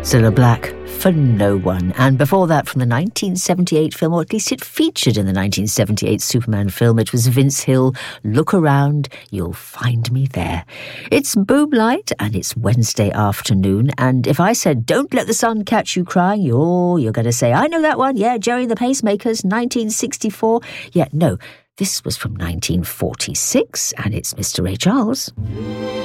Cilla Black for No One. And before that, from the 1978 film, or at least it featured in the 1978 Superman film, it was Vince Hill, Look Around, You'll Find Me There. It's Boob Light, and it's Wednesday afternoon, and if I said, don't let the sun catch you crying, you're going to say, I know that one, yeah, Jerry and the Pacemakers, 1964. Yeah, no, this was from 1946, and it's Mr. Ray Charles.